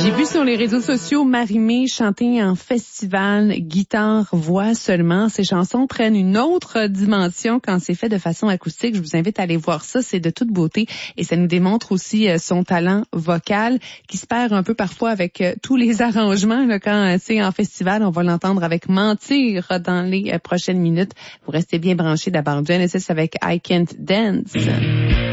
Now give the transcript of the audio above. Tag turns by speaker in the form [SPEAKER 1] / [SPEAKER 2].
[SPEAKER 1] J'ai vu sur les réseaux sociaux Marie-Mé chanter en festival, guitare, voix seulement. Ces chansons prennent une autre dimension quand c'est fait de façon acoustique. Je vous invite à aller voir ça, c'est de toute beauté. Et ça nous démontre aussi son talent vocal qui se perd un peu parfois avec tous les arrangements. Là, quand c'est en festival, on va l'entendre avec Mentir dans les prochaines minutes. Vous restez bien branchés d'abord. Genesis avec I Can't Dance.